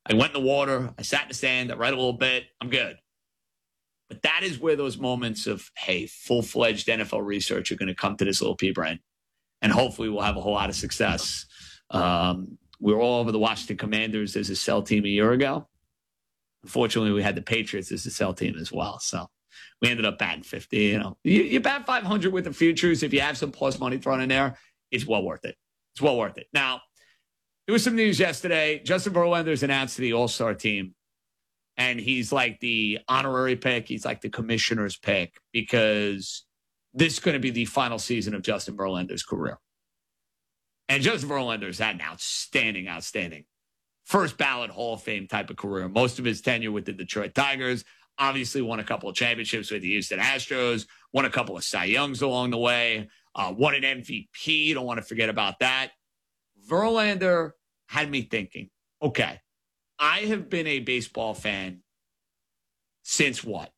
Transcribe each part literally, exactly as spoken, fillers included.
I went in the water. I sat in the sand. I read a little bit. I'm good. But that is where those moments of, hey, full-fledged N F L research are going to come to this little pea brain. And hopefully we'll have a whole lot of success. Um, we were all over the Washington Commanders as a sell team a year ago. Unfortunately, we had the Patriots as a sell team as well. So we ended up batting fifty. You know, you, you bat five hundred with the futures. If you have some plus money thrown in there, it's well worth it. It's well worth it. Now, there was some news yesterday. Justin Verlander's announced to the All-Star team. And he's like the honorary pick. He's like the commissioner's pick because this is going to be the final season of Justin Verlander's career. And Justin Verlander's had an outstanding, outstanding first ballot Hall of Fame type of career. Most of his tenure with the Detroit Tigers, obviously won a couple of championships with the Houston Astros, won a couple of Cy Youngs along the way, uh, won an M V P. Don't want to forget about that. Verlander had me thinking, okay, I have been a baseball fan since what?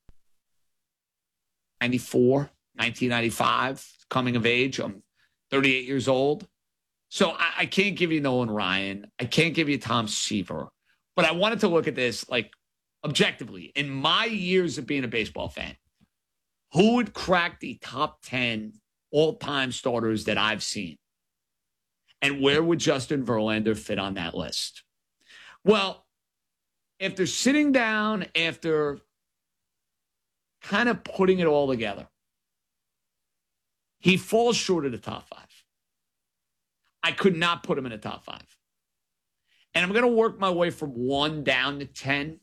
ninety-four, nineteen ninety-five, coming of age. I'm thirty-eight years old. So I, I can't give you Nolan Ryan. I can't give you Tom Seaver. But I wanted to look at this like objectively. In my years of being a baseball fan, who would crack the top ten all-time starters that I've seen? And where would Justin Verlander fit on that list? Well, after sitting down, after kind of putting it all together, he falls short of the top five. I could not put him in the top five. And I'm going to work my way from one down to ten.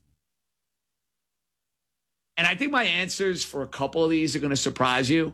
And I think my answers for a couple of these are going to surprise you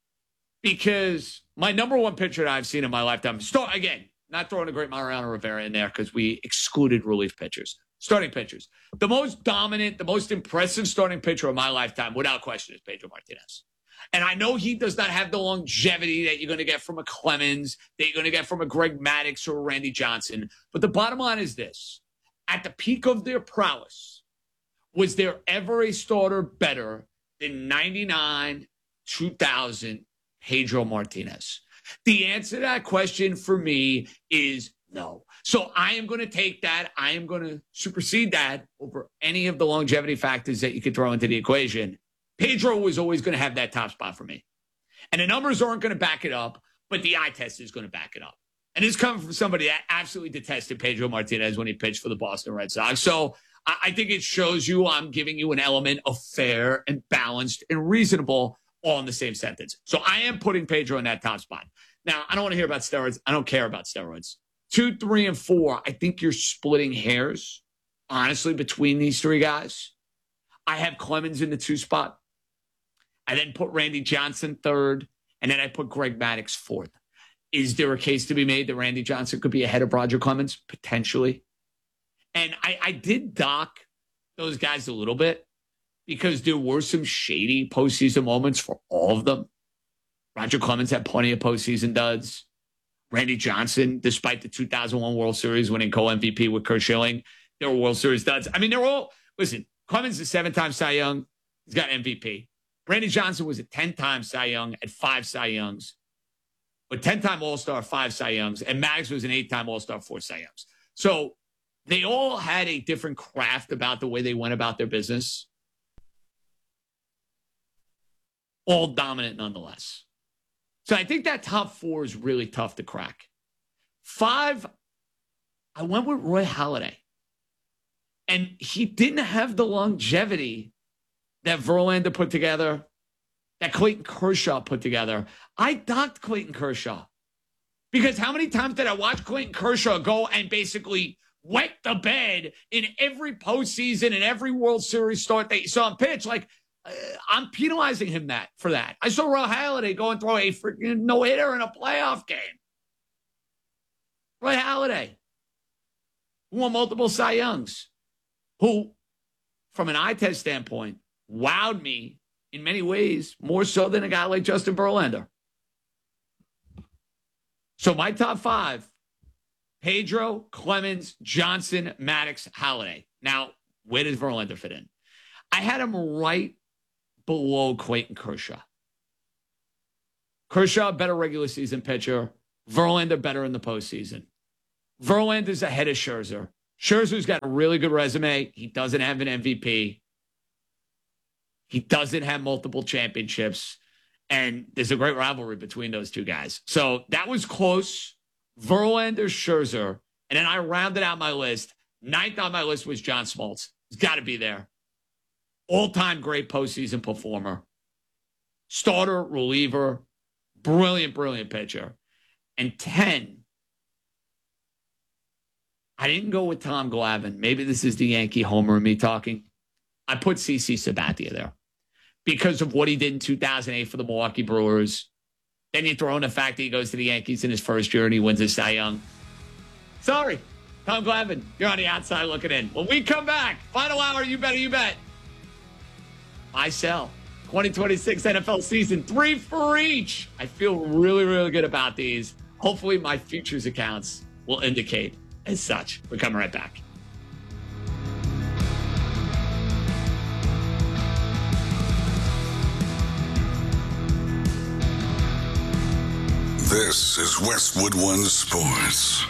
because my number one pitcher that I've seen in my lifetime, start, again, not throwing a great Mariano Rivera in there because we excluded relief pitchers. Starting pitchers. The most dominant, the most impressive starting pitcher of my lifetime, without question, is Pedro Martinez. And I know he does not have the longevity that you're going to get from a Clemens, that you're going to get from a Greg Maddux or a Randy Johnson. But the bottom line is this. At the peak of their prowess, was there ever a starter better than ninety-nine, two thousand, Pedro Martinez? The answer to that question for me is no. So I am going to take that. I am going to supersede that over any of the longevity factors that you could throw into the equation. Pedro was always going to have that top spot for me. And the numbers aren't going to back it up, but the eye test is going to back it up. And it's coming from somebody that absolutely detested Pedro Martinez when he pitched for the Boston Red Sox. So I think it shows you I'm giving you an element of fair and balanced and reasonable all in the same sentence. So I am putting Pedro in that top spot. Now, I don't want to hear about steroids. I don't care about steroids. Two, three, and four, I think you're splitting hairs, honestly, between these three guys. I have Clemens in the two spot. I then put Randy Johnson third, and then I put Greg Maddux fourth. Is there a case to be made that Randy Johnson could be ahead of Roger Clemens? Potentially. And I, I did dock those guys a little bit because there were some shady postseason moments for all of them. Roger Clemens had plenty of postseason duds. Randy Johnson, despite the two thousand one World Series winning co-M V P with Kurt Schilling, there were World Series duds. I mean, they're all, listen, Clemens is a seven-time Cy Young. He's got M V P. Randy Johnson was a ten-time Cy Young at five Cy Youngs, but ten-time All-Star, five Cy Youngs, and Maddux was an eight-time All-Star, four Cy Youngs. So they all had a different craft about the way they went about their business. All dominant nonetheless. So I think that top four is really tough to crack. Five, I went with Roy Halladay. And he didn't have the longevity that Verlander put together, that Clayton Kershaw put together. I docked Clayton Kershaw. Because how many times did I watch Clayton Kershaw go and basically wet the bed in every postseason and every World Series start that you saw him pitch? Like, uh, I'm penalizing him that for that. I saw Roy Halladay go and throw a freaking no-hitter in a playoff game. Roy Halladay, who won multiple Cy Youngs, who, from an eye test standpoint, wowed me in many ways, more so than a guy like Justin Verlander. So my top five, Pedro, Clemens, Johnson, Maddux, Halladay. Now, where does Verlander fit in? I had him right below Clayton Kershaw. Kershaw, better regular season pitcher. Verlander, better in the postseason. Verlander's ahead of Scherzer. Scherzer's got a really good resume. He doesn't have an M V P. He doesn't have multiple championships. And there's a great rivalry between those two guys. So that was close. Verlander, Scherzer. And then I rounded out my list. Ninth on my list was John Smoltz. He's got to be there. All-time great postseason performer. Starter, reliever, brilliant, brilliant pitcher. And ten, I didn't go with Tom Glavine. Maybe this is the Yankee homer in me talking. I put C C Sabathia there because of what he did in two thousand eight for the Milwaukee Brewers. Then you throw in the fact that he goes to the Yankees in his first year and he wins his Cy Young. Sorry, Tom Glavine, you're on the outside looking in. When we come back, final hour, you better, you bet. I sell. twenty twenty-six N F L season, three for each. I feel really, really good about these. Hopefully my futures accounts will indicate as such. We're coming right back. This is Westwood One Sports.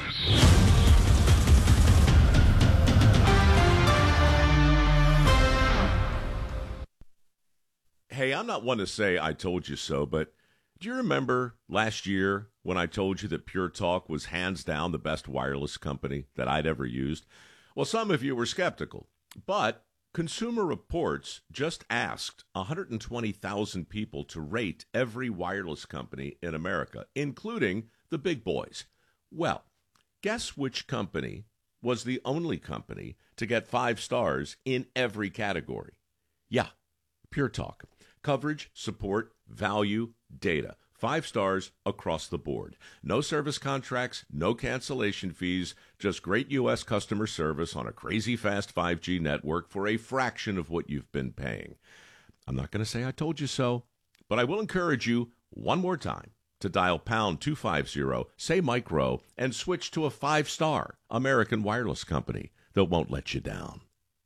Hey, I'm not one to say I told you so, but do you remember last year when I told you that Pure Talk was hands down the best wireless company that I'd ever used? Well, some of you were skeptical, but Consumer Reports just asked one hundred twenty thousand people to rate every wireless company in America, including the big boys. Well, guess which company was the only company to get five stars in every category? Yeah, Pure Talk. Coverage, support, value, data. Five stars across the board. No service contracts, no cancellation fees, just great U S customer service on a crazy fast five G network for a fraction of what you've been paying. I'm not going to say I told you so, but I will encourage you one more time to dial pound two fifty, say Mike Rowe, and switch to a five-star American wireless company that won't let you down.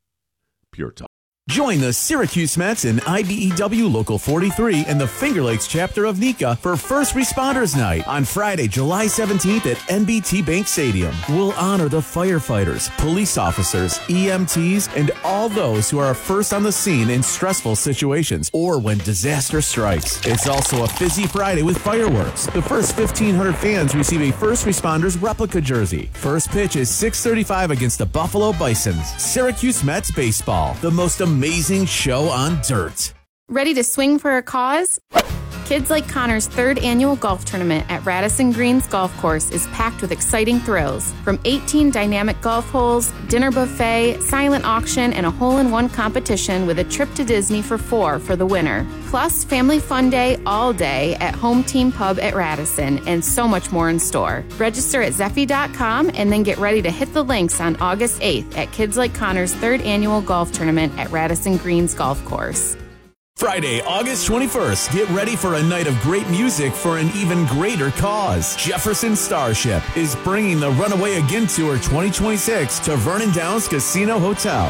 Pure Talk. Join the Syracuse Mets in I B E W Local forty-three and the Finger Lakes chapter of NECA for First Responders Night on Friday, July seventeenth at N B T Bank Stadium. We'll honor the firefighters, police officers, E M Ts, and all those who are first on the scene in stressful situations or when disaster strikes. It's also a Fizzy Friday with fireworks. The first fifteen hundred fans receive a First Responders replica jersey. First pitch is six thirty-five against the Buffalo Bisons. Syracuse Mets Baseball, the most amazing Amazing show on dirt. Ready to swing for a cause? Kids Like Connor's third annual golf tournament at Radisson Greens Golf Course is packed with exciting thrills. From eighteen dynamic golf holes, dinner buffet, silent auction, and a hole-in-one competition with a trip to Disney for four for the winner. Plus, family fun day all day at Home Team Pub at Radisson, and so much more in store. Register at Zeffy dot com and then get ready to hit the links on August eighth at Kids Like Connor's third annual golf tournament at Radisson Greens Golf Course. Friday, August twenty-first, get ready for a night of great music for an even greater cause. Jefferson Starship is bringing the Runaway Again Tour twenty twenty-six to Vernon Downs Casino Hotel.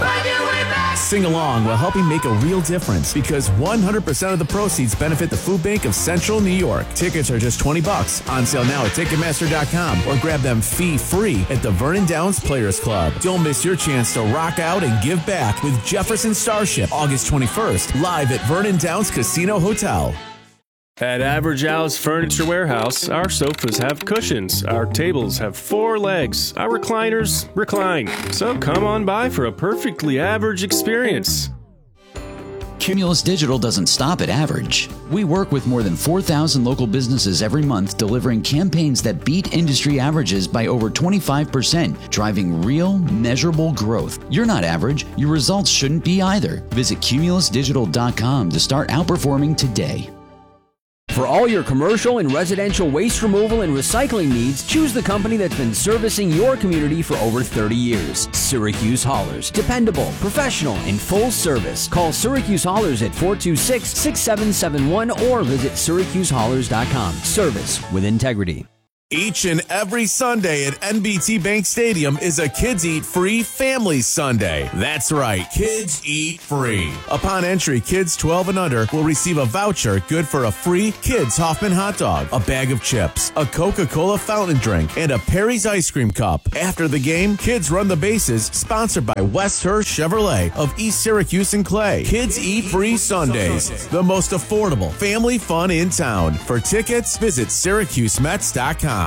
Sing along while helping make a real difference because one hundred percent of the proceeds benefit the Food Bank of Central New York. Tickets are just twenty bucks. On sale now at Ticketmaster dot com or grab them fee-free at the Vernon Downs Players Club. Don't miss your chance to rock out and give back with Jefferson Starship, August twenty-first, live at Vernon Downs Casino Hotel. At Average Al's Furniture Warehouse, our sofas have cushions, our tables have four legs, our recliners recline. So come on by for a perfectly average experience. Cumulus Digital doesn't stop at average. We work with more than four thousand local businesses every month, delivering campaigns that beat industry averages by over twenty-five percent, driving real, measurable growth. You're not average. Your results shouldn't be either. Visit Cumulus Digital dot com to start outperforming today. For all your commercial and residential waste removal and recycling needs, choose the company that's been servicing your community for over thirty years. Syracuse Haulers. Dependable, professional, and full service. Call Syracuse Haulers at four two six, six seven seven one or visit Syracuse Haulers dot com. Service with integrity. Each and every Sunday at N B T Bank Stadium is a Kids Eat Free Family Sunday. That's right, Kids Eat Free. Upon entry, kids twelve and under will receive a voucher good for a free Kids Hoffman hot dog, a bag of chips, a Coca-Cola fountain drink, and a Perry's ice cream cup. After the game, Kids Run the Bases, sponsored by West Hurst Chevrolet of East Syracuse and Clay. Kids Eat Free Sundays, the most affordable family fun in town. For tickets, visit Syracuse Mets dot com.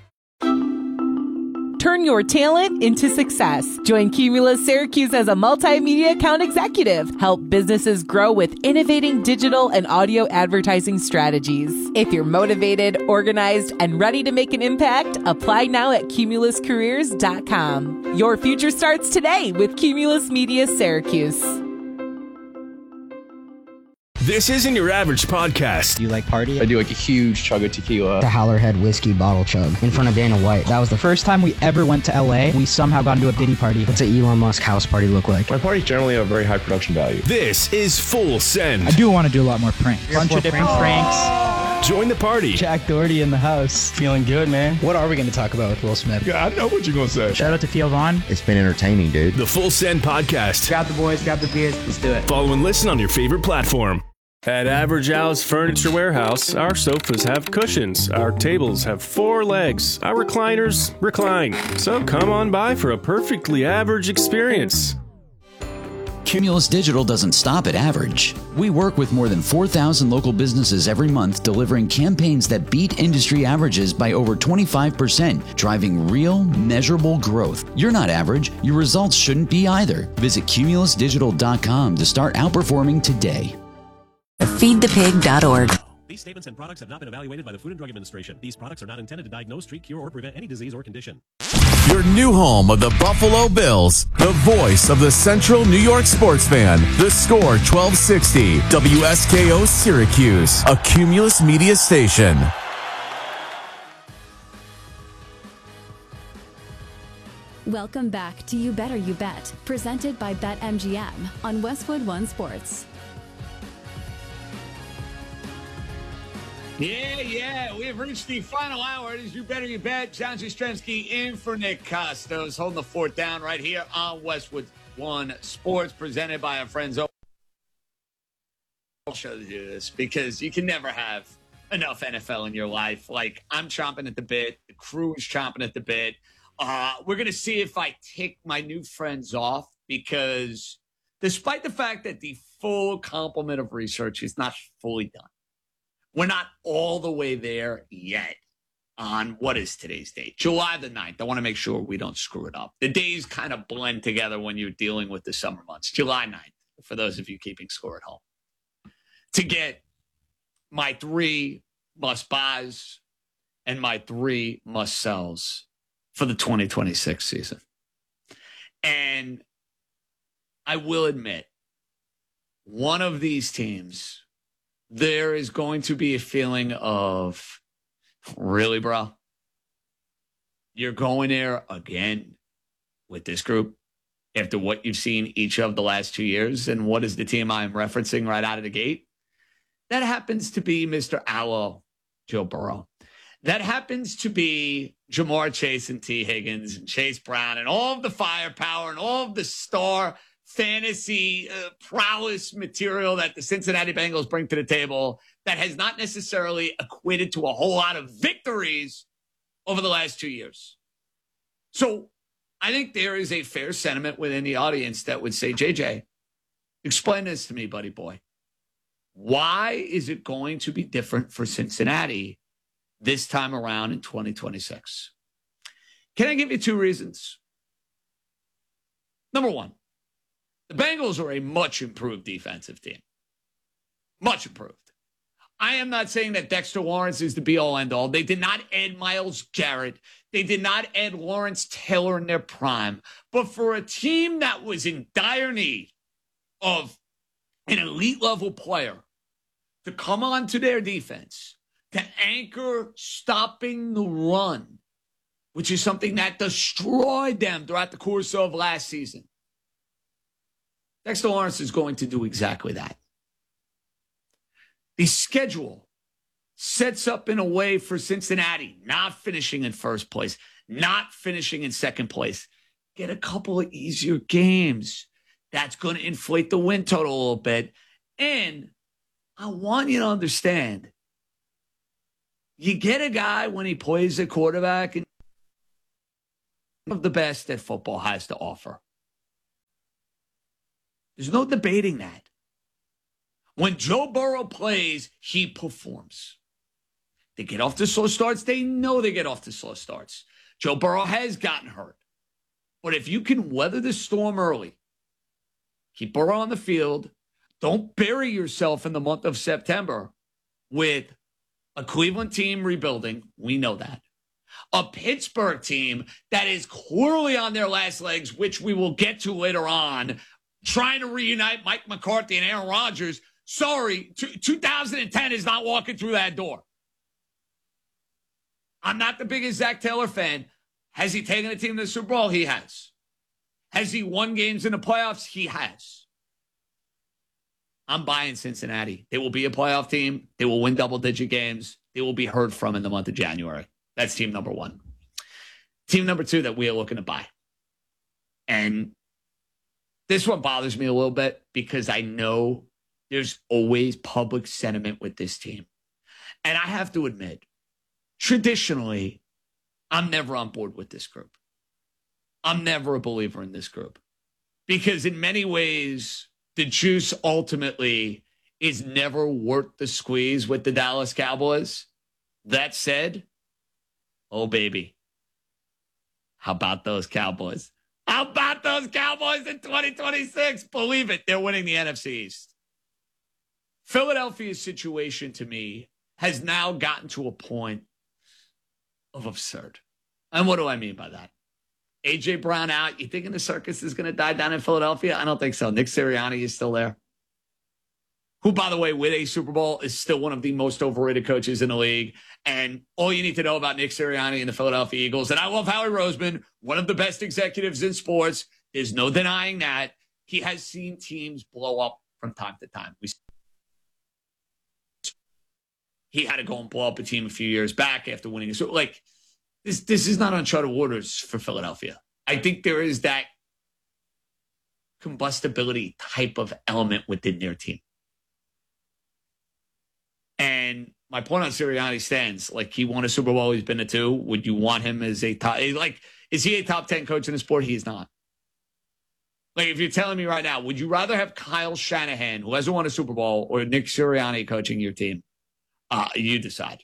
Turn your talent into success. Join Cumulus Syracuse as a multimedia account executive. Help businesses grow with innovating digital and audio advertising strategies. If you're motivated, organized, and ready to make an impact, apply now at cumulus careers dot com. Your future starts today with Cumulus Media Syracuse. This isn't your average podcast. Do you like party? I do like a huge chug of tequila. The Howlerhead whiskey bottle chug in front of Dana White. That was the first time we ever went to L A. We somehow got into a Diddy party. What's an Elon Musk house party look like? My parties generally have very high production value. This is Full Send. I do want to do a lot more pranks. A bunch of different pranks. pranks. Join the party. Jack Doherty in the house. Feeling good, man. What are we going to talk about with Will Smith? Yeah, I know what you're going to say. Shout out to Theo Vaughn. It's been entertaining, dude. The Full Send podcast. Grab the boys, grab the beers, let's do it. Follow and listen on your favorite platform. At Average Al's Furniture Warehouse, our sofas have cushions, our tables have four legs, our recliners recline. So come on by for a perfectly average experience. Cumulus Digital doesn't stop at average. We work with more than four thousand local businesses every month, delivering campaigns that beat industry averages by over twenty-five percent, driving real, measurable growth. You're not average. Your results shouldn't be either. Visit cumulus digital dot com to start outperforming today. feed the pig dot org. These statements and products have not been evaluated by the Food and Drug Administration. These products are not intended to diagnose, treat, cure, or prevent any disease or condition. Your new home of the Buffalo Bills, the voice of the Central New York sports fan. The Score twelve sixty, W S K O Syracuse, a Cumulus media station. Welcome back to You Better You Bet, presented by BetMGM on Westwood One Sports. Yeah, yeah, we have reached the final hour. It is You Better You Bet. John Jastrzemski in for Nick Costos, holding the fort down right here on Westwood One Sports, presented by our friends. I'll show you this because you can never have enough N F L in your life. Like, I'm chomping at the bit. The crew is chomping at the bit. Uh, we're going to see if I tick my new friends off because despite the fact that the full complement of research is not fully done, we're not all the way there yet on what is today's date, July the ninth. I want to make sure we don't screw it up. The days kind of blend together when you're dealing with the summer months. July ninth, for those of you keeping score at home. To get my three must-buys and my three must-sells for the twenty twenty-six season. And I will admit, one of these teams, there is going to be a feeling of, really, bro? You're going there again with this group after what you've seen each of the last two years? And what is the team I'm referencing right out of the gate? That happens to be Mister Aloe, Joe Burrow. That happens to be Jamar Chase and T. Higgins and Chase Brown and all of the firepower and all of the star fantasy uh, prowess material that the Cincinnati Bengals bring to the table that has not necessarily equated to a whole lot of victories over the last two years. So I think there is a fair sentiment within the audience that would say, J J, explain this to me, buddy boy. Why is it going to be different for Cincinnati this time around in twenty twenty-six? Can I give you two reasons? Number one, the Bengals are a much improved defensive team. Much improved. I am not saying that Dexter Lawrence is the be-all, end-all. They did not add Myles Garrett. They did not add Lawrence Taylor in their prime. But for a team that was in dire need of an elite-level player to come onto their defense, to anchor stopping the run, which is something that destroyed them throughout the course of last season, Dexter Lawrence is going to do exactly that. The schedule sets up in a way for Cincinnati not finishing in first place, not finishing in second place. Get a couple of easier games. That's going to inflate the win total a little bit. And I want you to understand, you get a guy when he plays a quarterback and of the best that football has to offer. There's no debating that. When Joe Burrow plays, he performs. They get off to slow starts. They know they get off to slow starts. Joe Burrow has gotten hurt. But if you can weather the storm early, keep Burrow on the field, don't bury yourself in the month of September with a Cleveland team rebuilding. We know that. A Pittsburgh team that is clearly on their last legs, which we will get to later on, trying to reunite Mike McCarthy and Aaron Rodgers. Sorry, t- two thousand ten is not walking through that door. I'm not the biggest Zach Taylor fan. Has he taken a team to the Super Bowl? He has. Has he won games in the playoffs? He has. I'm buying Cincinnati. They will be a playoff team. They will win double-digit games. They will be heard from in the month of January. That's team number one. Team number two that we are looking to buy. And this one bothers me a little bit because I know there's always public sentiment with this team. And I have to admit, traditionally, I'm never on board with this group. I'm never a believer in this group. Because in many ways, the juice ultimately is never worth the squeeze with the Dallas Cowboys. That said, oh, baby, how about those Cowboys? How about those Cowboys in twenty twenty-six? Believe it, they're winning the N F C East. Philadelphia's situation, to me, has now gotten to a point of absurd. And what do I mean by that? A J. Brown out. You thinking the circus is going to die down in Philadelphia? I don't think so. Nick Sirianni is still there. Who, by the way, with a Super Bowl is still one of the most overrated coaches in the league. And all you need to know about Nick Sirianni and the Philadelphia Eagles, and I love Howie Roseman, one of the best executives in sports. There's no denying that. He has seen teams blow up from time to time. We He had to go and blow up a team a few years back after winning. So, like, this, this is not uncharted waters for Philadelphia. I think there is that combustibility type of element within their team. And my point on Sirianni stands. Like, he won a Super Bowl. He's been to two. Would you want him as a top? Like, is he a top ten coach in the sport? He is not. Like, if you're telling me right now, would you rather have Kyle Shanahan, who hasn't won a Super Bowl, or Nick Sirianni coaching your team? Uh, you decide.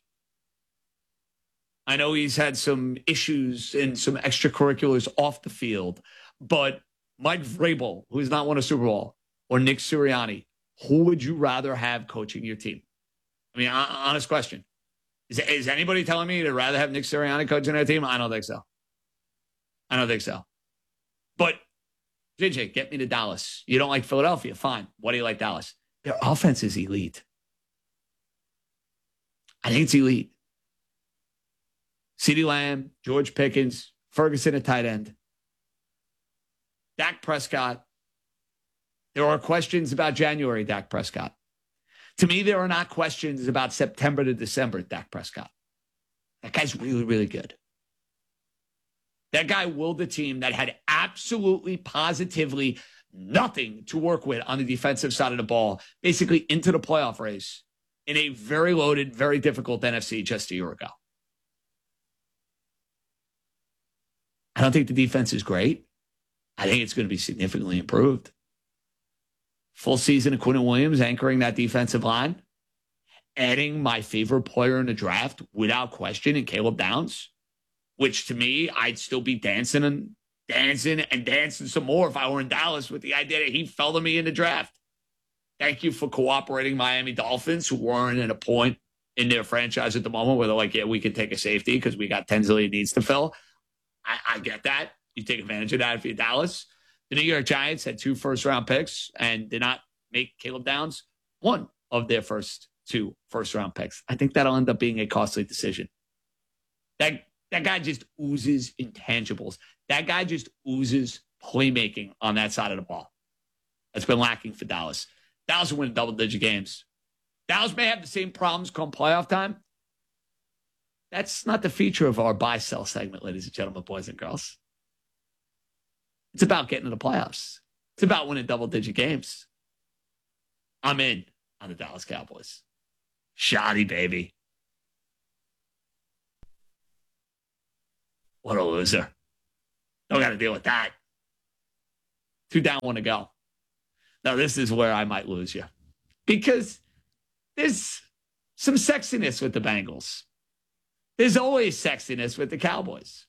I know he's had some issues and some extracurriculars off the field, but Mike Vrabel, who's not won a Super Bowl, or Nick Sirianni, who would you rather have coaching your team? I mean, honest question. Is, is anybody telling me to rather have Nick Sirianni coaching their team? I don't think so. I don't think so. But, J J, get me to Dallas. You don't like Philadelphia? Fine. Why do you like Dallas? Their offense is elite. I think it's elite. CeeDee Lamb, George Pickens, Ferguson at tight end. Dak Prescott. There are questions about January, Dak Prescott. To me, there are not questions about September to December, Dak Prescott. That guy's really, really good. That guy willed the team that had absolutely, positively nothing to work with on the defensive side of the ball, basically into the playoff race in a very loaded, very difficult N F C just a year ago. I don't think the defense is great. I think it's going to be significantly improved. Full season of Quinnen Williams anchoring that defensive line. Adding my favorite player in the draft without question in Caleb Downs, which to me, I'd still be dancing and dancing and dancing some more if I were in Dallas with the idea that he fell to me in the draft. Thank you for cooperating, Miami Dolphins, who weren't at a point in their franchise at the moment where they're like, yeah, we can take a safety because we got ten zillion needs to fill. I, I get that. You take advantage of that if you're Dallas. The New York Giants had two first-round picks and did not make Caleb Downs one of their first two first-round picks. I think that'll end up being a costly decision. That, that guy just oozes intangibles. That guy just oozes playmaking on that side of the ball. That's been lacking for Dallas. Dallas will win double-digit games. Dallas may have the same problems come playoff time. That's not the feature of our buy-sell segment, ladies and gentlemen, boys and girls. It's about getting to the playoffs. It's about winning double-digit games. I'm in on the Dallas Cowboys. Shoddy, baby. What a loser. Don't got to deal with that. Two down, one to go. Now, this is where I might lose you. Because there's some sexiness with the Bengals. There's always sexiness with the Cowboys.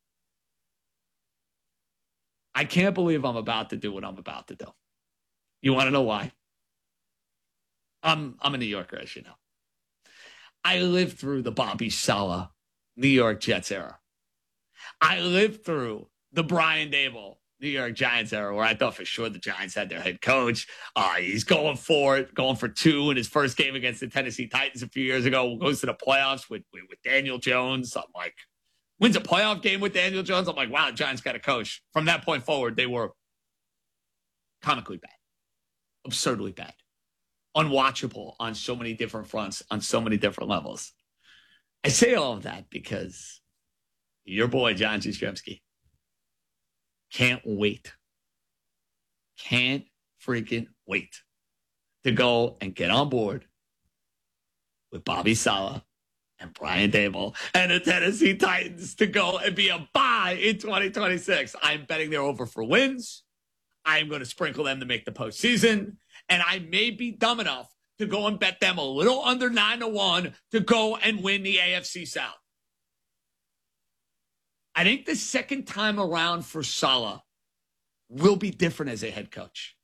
I can't believe I'm about to do what I'm about to do. You want to know why? I'm, I'm a New Yorker, as you know. I lived through the Bobby Saleh New York Jets era. I lived through the Brian Daboll New York Giants era, where I thought for sure the Giants had their head coach. Uh, he's going for it, going for two in his first game against the Tennessee Titans a few years ago. Goes to the playoffs with, with, with Daniel Jones. I'm like, wins a playoff game with Daniel Jones. I'm like, wow, the Giants got a coach. From that point forward, they were comically bad, absurdly bad, unwatchable on so many different fronts, on so many different levels. I say all of that because your boy, John Jastrzemski, can't wait. Can't freaking wait to go and get on board with Bobby Saleh and Brian Daboll and the Tennessee Titans to go and be a buy in twenty twenty-six. I'm betting they're over for wins. I'm going to sprinkle them to make the postseason. And I may be dumb enough to go and bet them a little under nine to one to go and win the A F C South. I think the second time around for Saleh will be different as a head coach.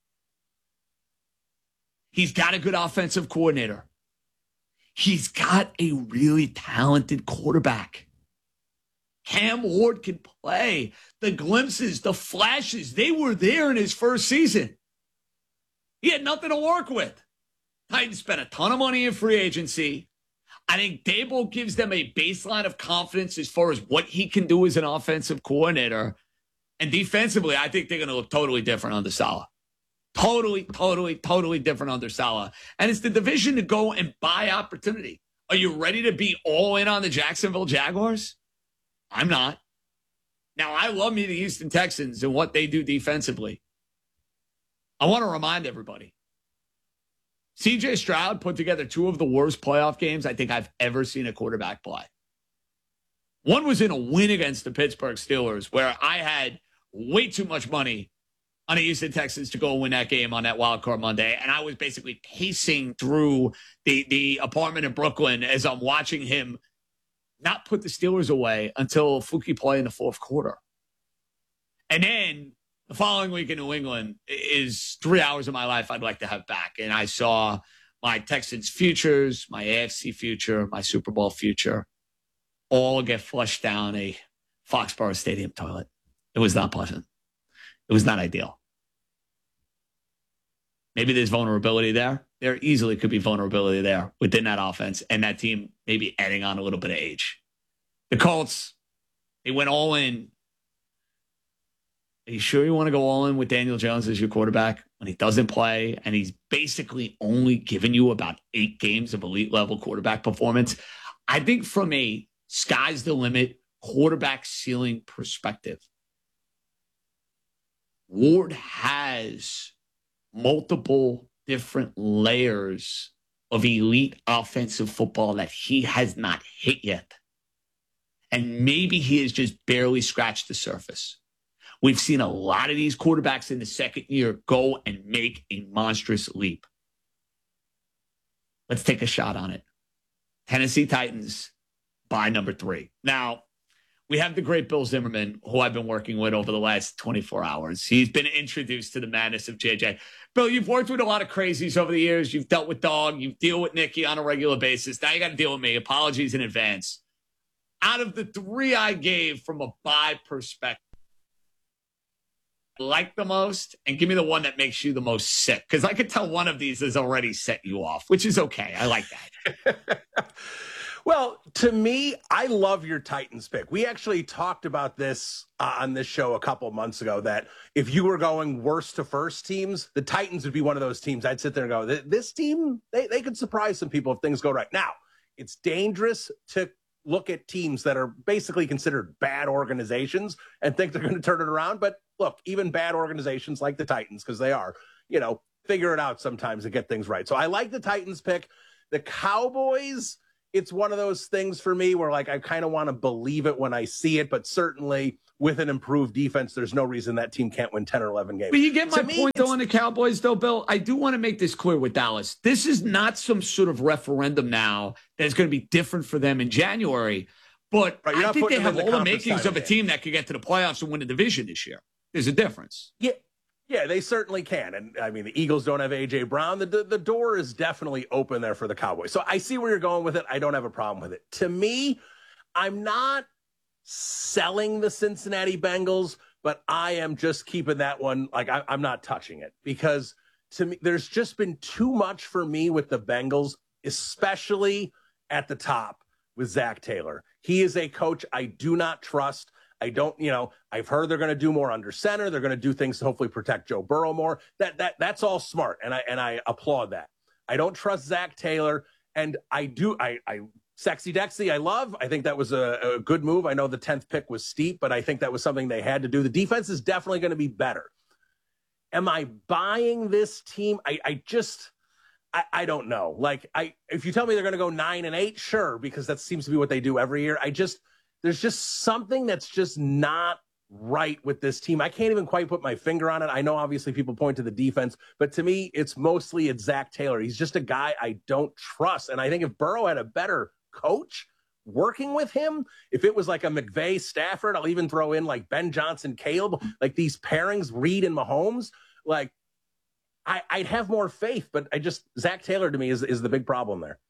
He's got a good offensive coordinator. He's got a really talented quarterback. Cam Ward can play. The glimpses, the flashes, they were there in his first season. He had nothing to work with. Titans spent a ton of money in free agency. I think Daboll gives them a baseline of confidence as far as what he can do as an offensive coordinator. And defensively, I think they're going to look totally different under Saleh. Totally, totally, totally different under Saleh. And it's the division to go and buy opportunity. Are you ready to be all in on the Jacksonville Jaguars? I'm not. Now, I love me the Houston Texans and what they do defensively. I want to remind everybody. C J Stroud put together two of the worst playoff games I think I've ever seen a quarterback play. One was in a win against the Pittsburgh Steelers where I had way too much money on the Houston Texans to go win that game on that wild card Monday. And I was basically pacing through the, the apartment in Brooklyn as I'm watching him not put the Steelers away until fluky play in the fourth quarter. And then the following week in New England is three hours of my life I'd like to have back. And I saw my Texans futures, my A F C future, my Super Bowl future all get flushed down a Foxborough Stadium toilet. It was not pleasant. It was not ideal. Maybe there's vulnerability there. There easily could be vulnerability there within that offense and that team maybe adding on a little bit of age. The Colts, they went all in. Are you sure you want to go all in with Daniel Jones as your quarterback when he doesn't play and he's basically only given you about eight games of elite level quarterback performance? I think from a sky's the limit quarterback ceiling perspective, Ward has multiple different layers of elite offensive football that he has not hit yet. And maybe he has just barely scratched the surface. We've seen a lot of these quarterbacks in the second year go and make a monstrous leap. Let's take a shot on it. Tennessee Titans by number three. Now, we have the great Bill Zimmerman, who I've been working with over the last twenty-four hours. He's been introduced to the madness of J J. Bill, you've worked with a lot of crazies over the years. You've dealt with Dog. You deal with Nikki on a regular basis. Now you got to deal with me. Apologies in advance. Out of the three I gave from a buy perspective, like the most, and give me the one that makes you the most sick. Because I could tell one of these has already set you off, which is okay. I like that. Well, to me, I love your Titans pick. We actually talked about this uh, on this show a couple months ago, that if you were going worst to first teams, the Titans would be one of those teams. I'd sit there and go, this team, they, they could surprise some people if things go right. Now, it's dangerous to look at teams that are basically considered bad organizations and think they're going to turn it around. But look, even bad organizations like the Titans, because they are, you know, figure it out sometimes to get things right. So I like the Titans pick. The Cowboys, it's one of those things for me where, like, I kind of want to believe it when I see it, but certainly with an improved defense, there's no reason that team can't win ten or eleven games. But you get my to me, point, though, on the Cowboys, though, Bill. I do want to make this clear with Dallas. This is not some sort of referendum now that is going to be different for them in January. But right, I think they have the all the makings of a game. team that could get to the playoffs and win the division this year. There's a difference. Yeah. Yeah, they certainly can. And I mean, the Eagles don't have A J Brown. The, the, the door is definitely open there for the Cowboys. So I see where you're going with it. I don't have a problem with it. To me, I'm not selling the Cincinnati Bengals, but I am just keeping that one. Like, I, I'm not touching it, because to me, there's just been too much for me with the Bengals, especially at the top with Zach Taylor. He is a coach I do not trust. I don't, you know, I've heard they're going to do more under center. They're going to do things to hopefully protect Joe Burrow more. That that that's all smart, and I and I applaud that. I don't trust Zach Taylor, and I do. I, I Sexy Dexy, I love. I think that was a, a good move. I know the tenth pick was steep, but I think that was something they had to do. The defense is definitely going to be better. Am I buying this team? I, I just, I, I don't know. Like, I if you tell me they're going to go nine and eight, sure, because that seems to be what they do every year. I just. There's just something that's just not right with this team. I can't even quite put my finger on it. I know obviously people point to the defense, but to me, it's mostly it's Zach Taylor. He's just a guy I don't trust. And I think if Burrow had a better coach working with him, if it was like a McVay Stafford, I'll even throw in like Ben Johnson, Caleb, like these pairings, Reed and Mahomes, like I, I'd have more faith. But I just, Zach Taylor to me is, is the big problem there.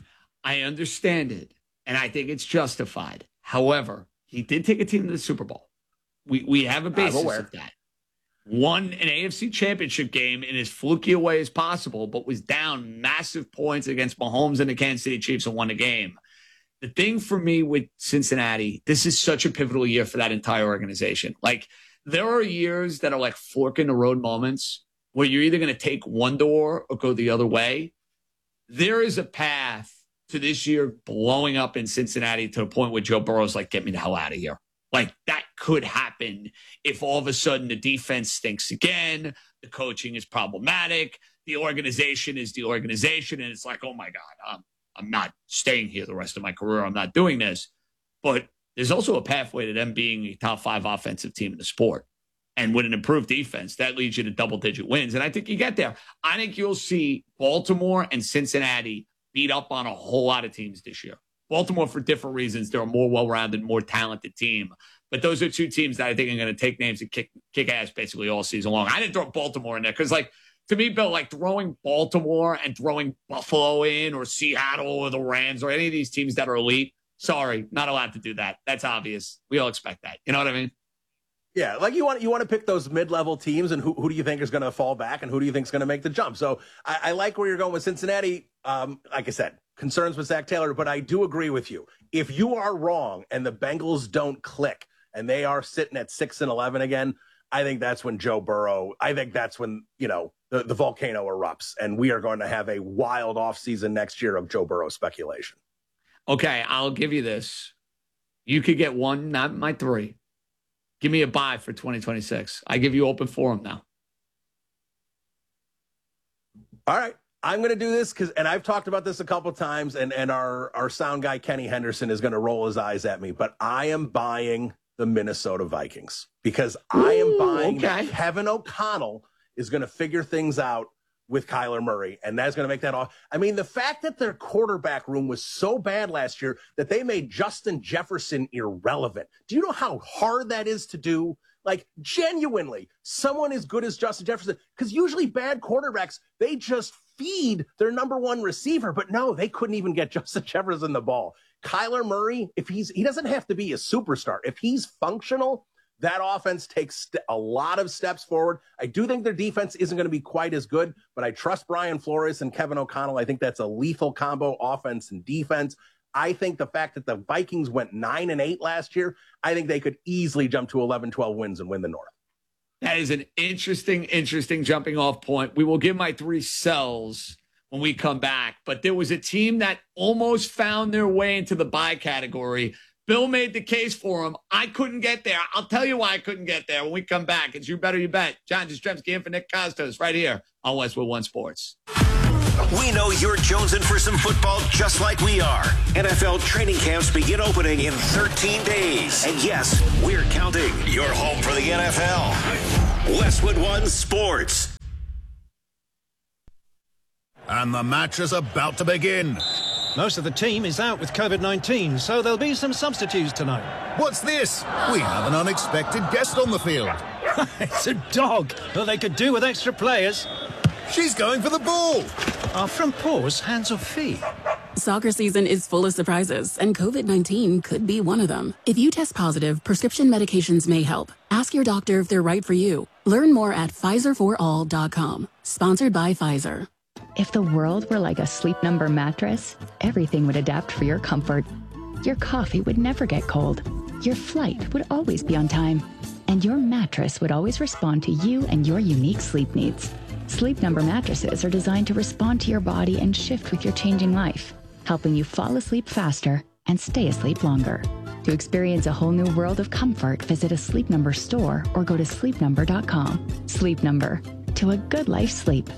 I understand it, and I think it's justified. However, he did take a team to the Super Bowl. We we have a basis of that. Won an A F C championship game in as fluky a way as possible, but was down massive points against Mahomes and the Kansas City Chiefs and won the game. The thing for me with Cincinnati, this is such a pivotal year for that entire organization. Like, there are years that are like fork in the road moments where you're either going to take one door or go the other way. There is a path to this year blowing up in Cincinnati to the point where Joe Burrow's like, get me the hell out of here. Like, that could happen if all of a sudden the defense stinks again, the coaching is problematic, the organization is the organization, and it's like, oh my God, I'm, I'm not staying here the rest of my career. I'm not doing this. But there's also a pathway to them being a top five offensive team in the sport. And with an improved defense, that leads you to double-digit wins. And I think you get there. I think you'll see Baltimore and Cincinnati beat up on a whole lot of teams this year. Baltimore, for different reasons, they're a more well-rounded, more talented team. But those are two teams that I think are going to take names and kick kick ass basically all season long. I didn't throw Baltimore in there because, like, to me, Bill, like throwing Baltimore and throwing Buffalo in or Seattle or the Rams or any of these teams that are elite, sorry, not allowed to do that. That's obvious. We all expect that. You know what I mean? Yeah, like you want you want to pick those mid-level teams, and who, who do you think is going to fall back, and who do you think is going to make the jump? So I, I like where you're going with Cincinnati. Um, like I said, concerns with Zach Taylor, but I do agree with you. If you are wrong and the Bengals don't click and they are sitting at six and eleven again, I think that's when Joe Burrow. I think that's when you know the, the volcano erupts, and we are going to have a wild offseason next year of Joe Burrow speculation. Okay, I'll give you this. You could get one, not my three. Give me a buy for twenty twenty-six. I give you open forum now. All right. I'm going to do this because, and I've talked about this a couple of times, and, and our, our sound guy, Kenny Henderson, is going to roll his eyes at me, but I am buying the Minnesota Vikings because I am Ooh, buying okay. that Kevin O'Connell is going to figure things out with Kyler Murray, and that's going to make that off. I mean, the fact that their quarterback room was so bad last year that they made Justin Jefferson irrelevant. Do you know how hard that is to do? Like, genuinely, someone as good as Justin Jefferson, because usually bad quarterbacks, they just feed their number one receiver. But no, they couldn't even get Justin Jefferson the ball. Kyler Murray, if he's, he doesn't have to be a superstar. If he's functional, that offense takes st- a lot of steps forward. I do think their defense isn't going to be quite as good, but I trust Brian Flores and Kevin O'Connell. I think that's a lethal combo, offense and defense. I think the fact that the Vikings went nine and eight last year, I think they could easily jump to eleven, twelve wins and win the North. That is an interesting, interesting jumping off point. We will give my three sells when we come back. But there was a team that almost found their way into the bye category. Bill made the case for them. I couldn't get there. I'll tell you why I couldn't get there when we come back. It's You Better You Bet. John Jastrzemski in for Nick Costos right here on Westwood One Sports. We know you're jonesing for some football just like we are. N F L training camps begin opening in thirteen days. And yes, we're counting. You're home for the N F L. Westwood One Sports. And the match is about to begin. Most of the team is out with COVID nineteen, so there'll be some substitutes tonight. What's this? We have an unexpected guest on the field. It's a dog, but they could do with extra players. She's going for the ball. Are front paws hands or feet? Soccer season is full of surprises, and COVID nineteen could be one of them. If you test positive, prescription medications may help. Ask your doctor if they're right for you. Learn more at Pfizer for all dot com. Sponsored by Pfizer. If the world were like a Sleep Number mattress, everything would adapt for your comfort. Your coffee would never get cold. Your flight would always be on time. And your mattress would always respond to you and your unique sleep needs. Sleep Number mattresses are designed to respond to your body and shift with your changing life, helping you fall asleep faster and stay asleep longer. To experience a whole new world of comfort, visit a Sleep Number store or go to sleep number dot com. Sleep Number. To a good life sleep.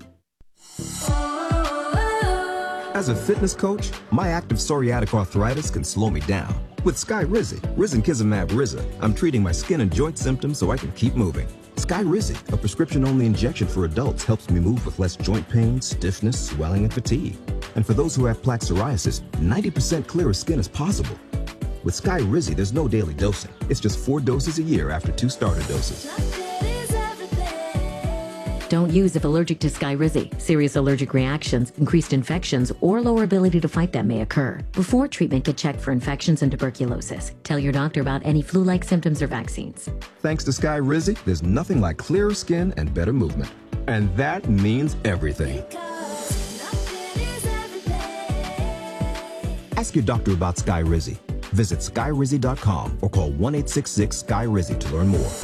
As a fitness coach, my active psoriatic arthritis can slow me down. With Skyrizi, Risankizumab Riza, I'm treating my skin and joint symptoms so I can keep moving. Skyrizi, a prescription-only injection for adults, helps me move with less joint pain, stiffness, swelling, and fatigue. And for those who have plaque psoriasis, ninety percent clearer skin is possible. With Skyrizi, there's no daily dosing. It's just four doses a year after two starter doses. Don't use if allergic to Skyrizi. Serious allergic reactions, increased infections, or lower ability to fight them may occur. Before treatment, get checked for infections and tuberculosis. Tell your doctor about any flu-like symptoms or vaccines. Thanks to Skyrizi, there's nothing like clearer skin and better movement. And that means everything. Ask your doctor about Skyrizi. Visit Skyrizi dot com or call one eight six six Sky Rizi to learn more.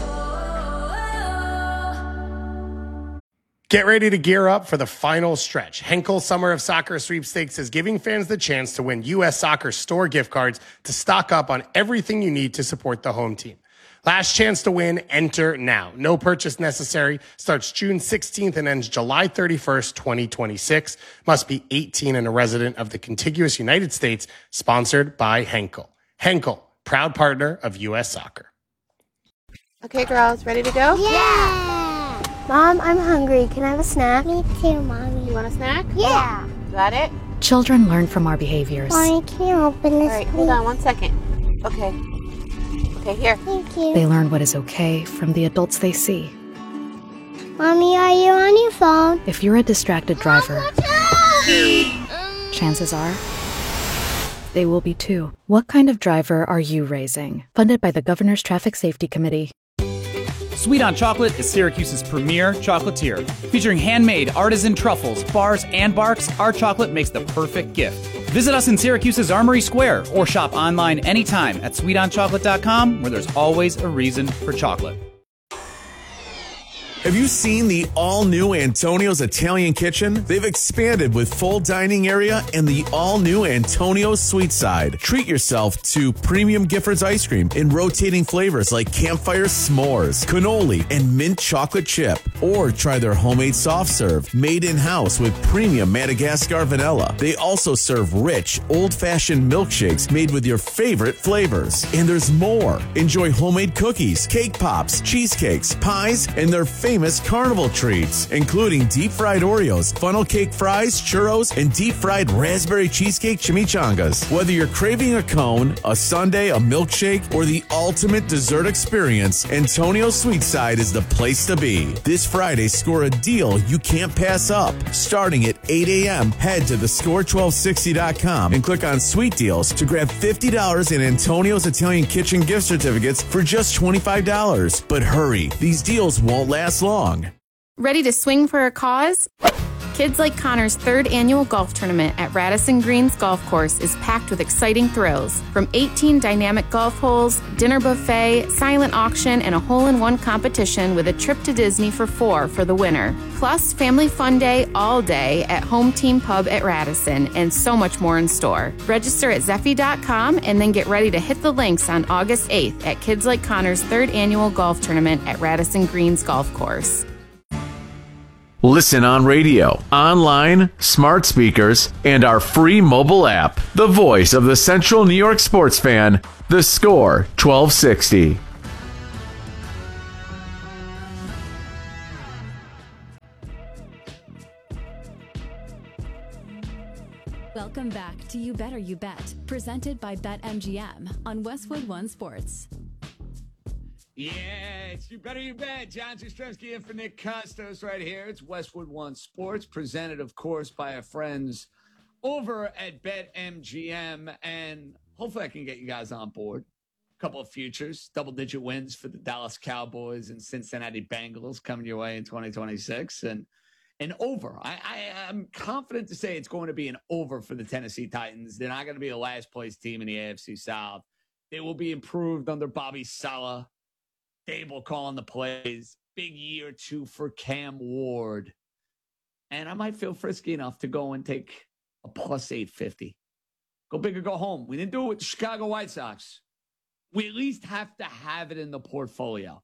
Get ready to gear up for the final stretch. Henkel Summer of Soccer Sweepstakes is giving fans the chance to win U S Soccer store gift cards to stock up on everything you need to support the home team. Last chance to win, enter now. No purchase necessary. Starts June sixteenth and ends July thirty-first, twenty twenty-six. Must be eighteen and a resident of the contiguous United States. Sponsored by Henkel. Henkel, proud partner of U S Soccer. Okay, girls, ready to go? Yeah! Mom, I'm hungry. Can I have a snack? Me too, Mommy. You want a snack? Yeah. Got it? Children learn from our behaviors. Mommy, can you open this, All right, please? hold on one second. Okay. Okay, here. Thank you. They learn what is okay from the adults they see. Mommy, are you on your phone? If you're a distracted driver, chances are they will be too. What kind of driver are you raising? Funded by the Governor's Traffic Safety Committee. Sweet on Chocolate is Syracuse's premier chocolatier. Featuring handmade artisan truffles, bars, and barks, our chocolate makes the perfect gift. Visit us in Syracuse's Armory Square or shop online anytime at sweet on chocolate dot com, where there's always a reason for chocolate. Have you seen the all-new Antonio's Italian Kitchen? They've expanded with full dining area and the all-new Antonio's Sweet Side. Treat yourself to premium Giffords ice cream in rotating flavors like campfire s'mores, cannoli, and mint chocolate chip. Or try their homemade soft serve, made in-house with premium Madagascar vanilla. They also serve rich, old-fashioned milkshakes made with your favorite flavors. And there's more. Enjoy homemade cookies, cake pops, cheesecakes, pies, and their favorite famous carnival treats, including deep-fried Oreos, funnel cake fries, churros, and deep-fried raspberry cheesecake chimichangas. Whether you're craving a cone, a sundae, a milkshake, or the ultimate dessert experience, Antonio's Sweet Side is the place to be. This Friday, score a deal you can't pass up. Starting at eight a.m., head to the score twelve sixty dot com and click on Sweet Deals to grab fifty dollars in Antonio's Italian Kitchen gift certificates for just twenty-five dollars. But hurry, these deals won't last long. Ready to swing for a cause? Kids Like Connor's third annual golf tournament at Radisson Greens Golf Course is packed with exciting thrills. From eighteen dynamic golf holes, dinner buffet, silent auction, and a hole-in-one competition with a trip to Disney for four for the winner. Plus, family fun day all day at Home Team Pub at Radisson, and so much more in store. Register at Zeffy dot com and then get ready to hit the links on August eighth at Kids Like Connor's third annual golf tournament at Radisson Greens Golf Course. Listen on radio, online, smart speakers, and our free mobile app. The voice of the Central New York sports fan, The Score twelve sixty. Welcome back to You Better You Bet, presented by BetMGM on Westwood One Sports. Yeah, it's You Better You Bet. John Jastrzemski in for Nick Costos right here. It's Westwood One Sports, presented, of course, by our friends over at BetMGM. And hopefully I can get you guys on board. A couple of futures, double-digit wins for the Dallas Cowboys and Cincinnati Bengals coming your way in twenty twenty-six. And an over. I, I, I'm confident to say it's going to be an over for the Tennessee Titans. They're not going to be a last-place team in the A F C South. They will be improved under Bobby Saleh. Dable calling the plays. Big year two for Cam Ward. And I might feel frisky enough to go and take a plus eight fifty. Go big or go home. We didn't do it with the Chicago White Sox. We at least have to have it in the portfolio.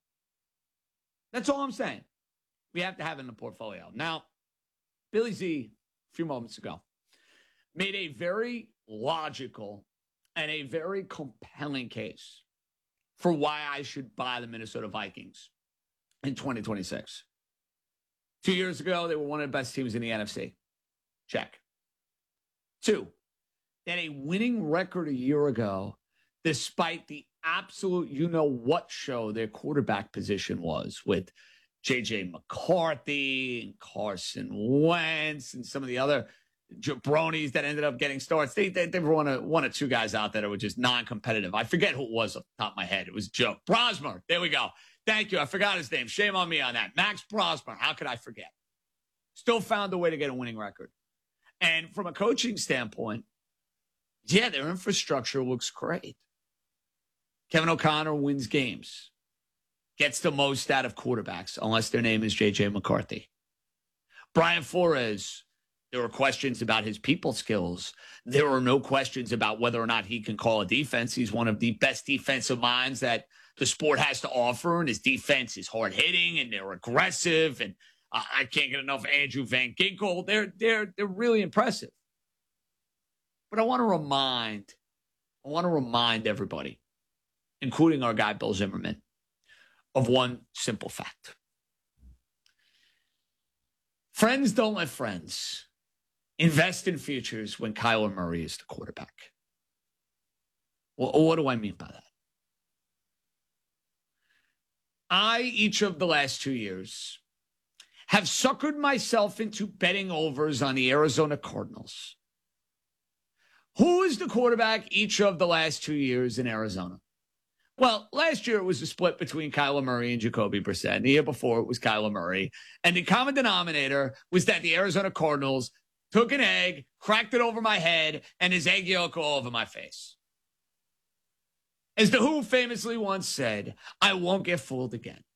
That's all I'm saying. We have to have it in the portfolio. Now, Billy Z, a few moments ago, made a very logical and a very compelling case for why I should buy the Minnesota Vikings in twenty twenty-six. Two years ago, they were one of the best teams in the N F C. Check. Two, they had a winning record a year ago, despite the absolute you-know-what show their quarterback position was with J J McCarthy and Carson Wentz and some of the other jabronis that ended up getting starts. They, they, they were one of, one of two guys out there that were just non-competitive. I forget who it was off the top of my head. It was Joe Brosmer. There we go. Thank you. I forgot his name. Shame on me on that. Max Brosmer. How could I forget? Still found a way to get a winning record. And from a coaching standpoint, yeah, their infrastructure looks great. Kevin O'Connor wins games. Gets the most out of quarterbacks, unless their name is J J McCarthy. Brian Flores, there were questions about his people skills. There were no questions about whether or not he can call a defense. He's one of the best defensive minds that the sport has to offer, and his defense is hard-hitting, and they're aggressive, and uh, I can't get enough Andrew Van Ginkel. They're, they're, they're really impressive. But I want to remind, I want to remind everybody, including our guy Bill Zimmerman, of one simple fact. Friends don't let friends invest in futures when Kyler Murray is the quarterback. Well, what do I mean by that? I, each of the last two years, have suckered myself into betting overs on the Arizona Cardinals. Who is the quarterback each of the last two years in Arizona? Well, last year it was a split between Kyler Murray and Jacoby Brissett. And the year before it was Kyler Murray. And the common denominator was that the Arizona Cardinals took an egg, cracked it over my head, and his egg yolk all over my face. As The Who famously once said, I won't get fooled again.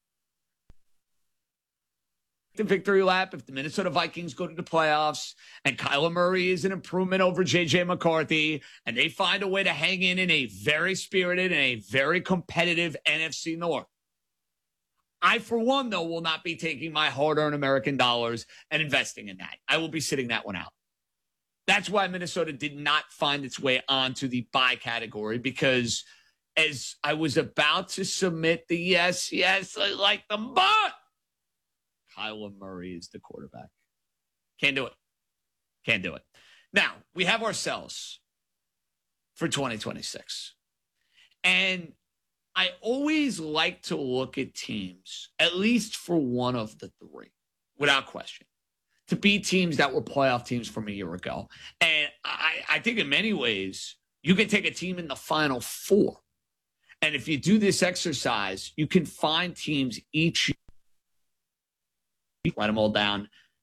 The victory lap, if the Minnesota Vikings go to the playoffs and Kyler Murray is an improvement over J J McCarthy and they find a way to hang in in a very spirited and a very competitive N F C North. I, for one, though, will not be taking my hard-earned American dollars and investing in that. I will be sitting that one out. That's why Minnesota did not find its way onto the buy category, because as I was about to submit the yes, yes, I like them, but Kyler Murray is the quarterback. Can't do it. Can't do it. Now, we have ourselves for twenty twenty-six. And I always like to look at teams, at least for one of the three, without question, to be teams that were playoff teams from a year ago. And I, I think in many ways, you can take a team in the Final Four. And if you do this exercise, you can find teams each year, write them all down,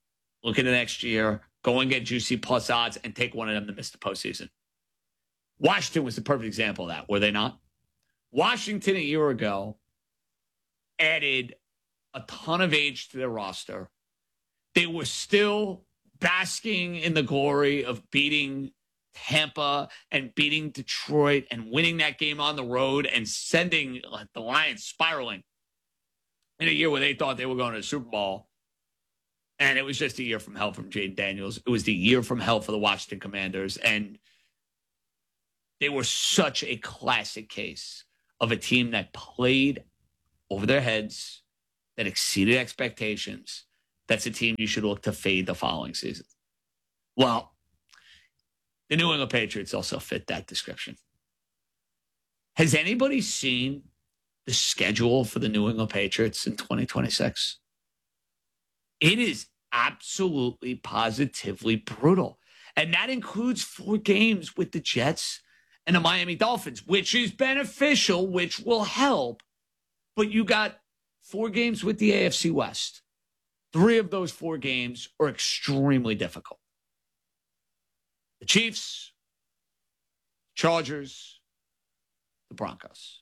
look into next year, go and get juicy plus odds, and take one of them to miss the postseason. Washington was the perfect example of that, were they not? Washington a year ago added a ton of age to their roster. They were still basking in the glory of beating Tampa and beating Detroit and winning that game on the road and sending the Lions spiraling in a year where they thought they were going to the Super Bowl. And it was just a year from hell from Jaden Daniels. It was the year from hell for the Washington Commanders. And they were such a classic case of a team that played over their heads, that exceeded expectations. That's a team you should look to fade the following season. Well, the New England Patriots also fit that description. Has anybody seen the schedule for the New England Patriots in twenty twenty-six? It is absolutely, positively brutal. And that includes four games with the Jets and the Miami Dolphins, which is beneficial, which will help. But you got four games with the A F C West. Three of those four games are extremely difficult. The Chiefs, Chargers, the Broncos.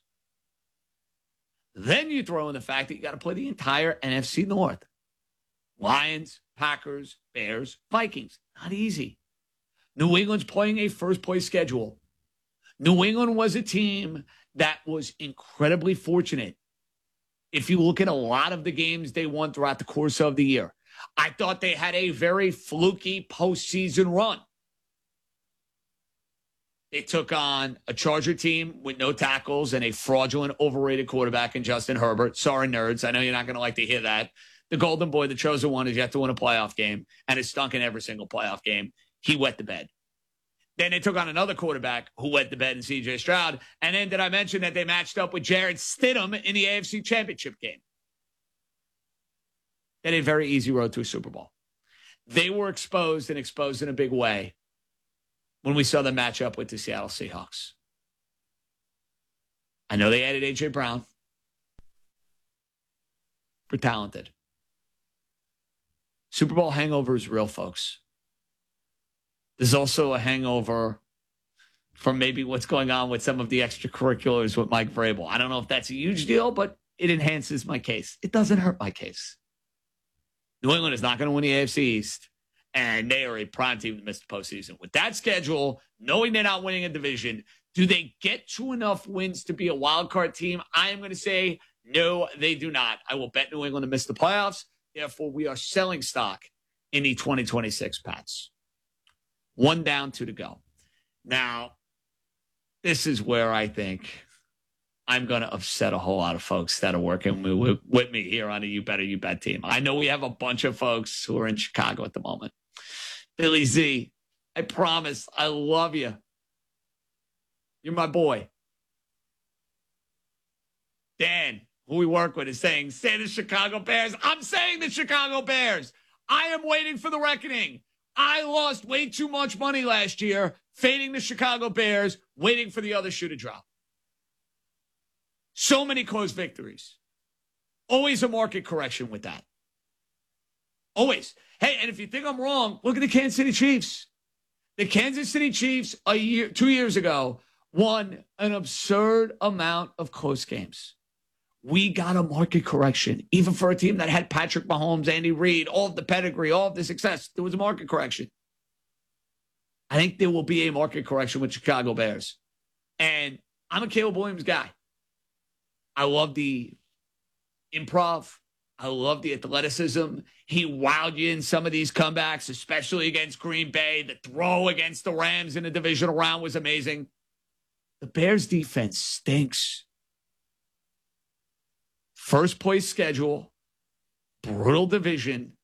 Then you throw in the fact that you got to play the entire N F C North. Lions, Packers, Bears, Vikings. Not easy. New England's playing a first-place schedule. New England was a team that was incredibly fortunate. If you look at a lot of the games they won throughout the course of the year, I thought they had a very fluky postseason run. They took on a Charger team with no tackles and a fraudulent, overrated quarterback in Justin Herbert. Sorry, nerds. I know you're not going to like to hear that. The golden boy, the chosen one, is yet to win a playoff game and has stunk in every single playoff game. He wet the bed. Then they took on another quarterback who wet the bed in C J Stroud. And then did I mention that they matched up with Jarrett Stidham in the A F C Championship game? They had a very easy road to a Super Bowl. They were exposed and exposed in a big way when we saw them match up with the Seattle Seahawks. I know they added A J Brown. We're talented. Super Bowl hangover is real, folks. There's also a hangover from maybe what's going on with some of the extracurriculars with Mike Vrabel. I don't know if that's a huge deal, but it enhances my case. It doesn't hurt my case. New England is not going to win the A F C East, and they are a prime team to miss the postseason. With that schedule, knowing they're not winning a division, do they get to enough wins to be a wild card team? I am going to say no, they do not. I will bet New England to miss the playoffs. Therefore, we are selling stock in the twenty twenty-six Pats. One down, two to go. Now, this is where I think I'm going to upset a whole lot of folks that are working with, with me here on the You Better You Bet team. I know we have a bunch of folks who are in Chicago at the moment. Billy Z, I promise, I love you. You're my boy. Dan, who we work with, is saying, say the Chicago Bears. I'm saying the Chicago Bears. I am waiting for the reckoning. I lost way too much money last year, fading the Chicago Bears, waiting for the other shoe to drop. So many close victories. Always a market correction with that. Always. Hey, and if you think I'm wrong, look at the Kansas City Chiefs. The Kansas City Chiefs a year, two years ago won an absurd amount of close games. We got a market correction. Even for a team that had Patrick Mahomes, Andy Reid, all of the pedigree, all of the success, there was a market correction. I think there will be a market correction with Chicago Bears. And I'm a Caleb Williams guy. I love the improv. I love the athleticism. He wowed you in some of these comebacks, especially against Green Bay. The throw against the Rams in the divisional round was amazing. The Bears defense stinks. First place schedule, brutal division.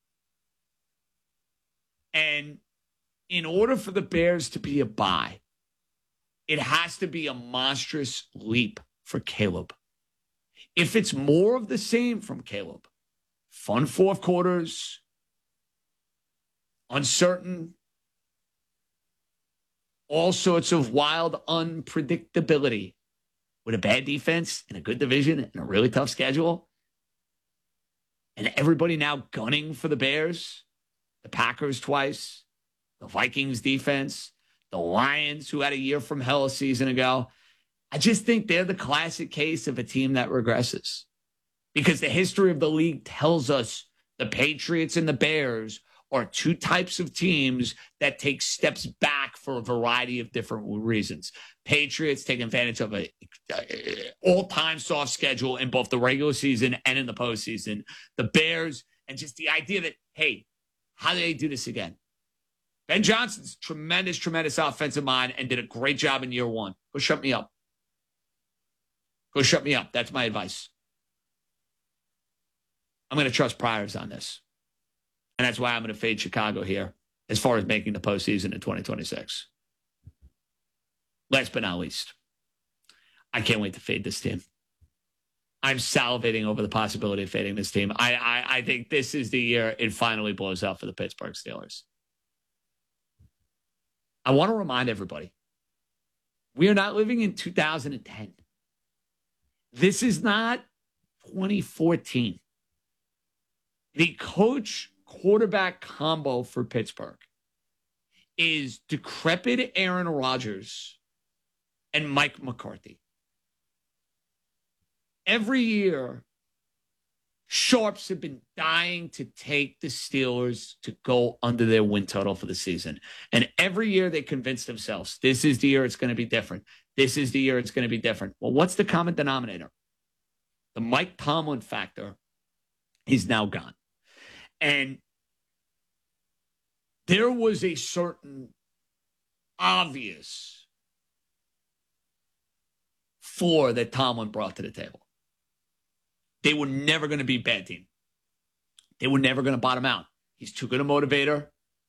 And in order for the Bears to be a bye, it has to be a monstrous leap for Caleb. If it's more of the same from Caleb, fun fourth quarters, uncertain, all sorts of wild unpredictability, with a bad defense and a good division and a really tough schedule, and everybody now gunning for the Bears, the Packers twice, the Vikings defense, the Lions, who had a year from hell a season ago. I just think they're the classic case of a team that regresses, because the history of the league tells us the Patriots and the Bears are two types of teams that take steps back for a variety of different reasons. Patriots take advantage of a, a all-time soft schedule in both the regular season and in the postseason. The Bears, and just the idea that, hey, how do they do this again? Ben Johnson's tremendous, tremendous offensive mind and did a great job in year one. Go shut me up. Go shut me up. That's my advice. I'm going to trust Priors on this. And that's why I'm going to fade Chicago here as far as making the postseason in twenty twenty-six. Last but not least, I can't wait to fade this team. I'm salivating over the possibility of fading this team. I, I, I think this is the year it finally blows out for the Pittsburgh Steelers. I want to remind everybody, we are not living in two thousand ten. This is not twenty fourteen. The coach quarterback combo for Pittsburgh is decrepit Aaron Rodgers and Mike McCarthy. Every year, sharps have been dying to take the Steelers to go under their win total for the season. And every year they convince themselves, this is the year it's going to be different. This is the year it's going to be different. Well, what's the common denominator? The Mike Tomlin factor is now gone. And there was a certain obvious floor that Tomlin brought to the table. They were never going to be a bad team. They were never going to bottom out. He's too good a motivator.